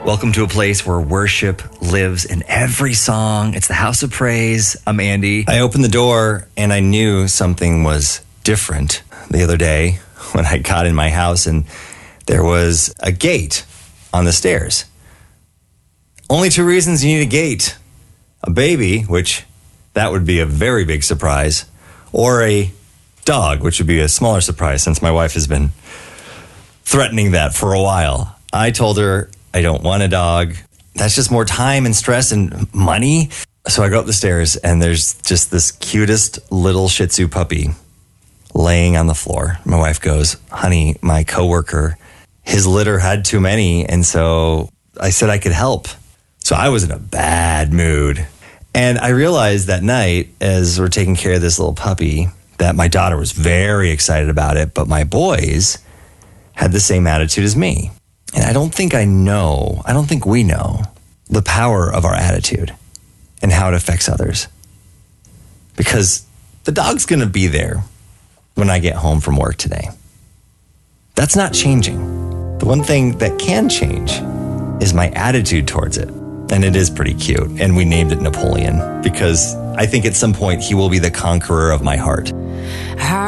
Welcome to a place where worship lives in every song. It's the House of Praise. I'm Andy. I opened the door and I knew something was different the other day when I got in my house and there was a gate on the stairs. Only two reasons you need a gate. A baby, which that would be a very big surprise, or a dog, which would be a smaller surprise since my wife has been threatening that for a while. I told her I don't want a dog. That's just more time and stress and money. So I go up the stairs and there's just this cutest little Shih Tzu puppy laying on the floor. My wife goes, honey, my coworker, his litter had too many. And so I said I could help. So I was in a bad mood. And I realized that night as we're taking care of this little puppy that my daughter was very excited about it, but my boys had the same attitude as me. And I don't think we know the power of our attitude and how it affects others. Because the dog's going to be there when I get home from work today. That's not changing. The one thing that can change is my attitude towards it. And it is pretty cute. And we named it Napoleon because I think at some point he will be the conqueror of my heart.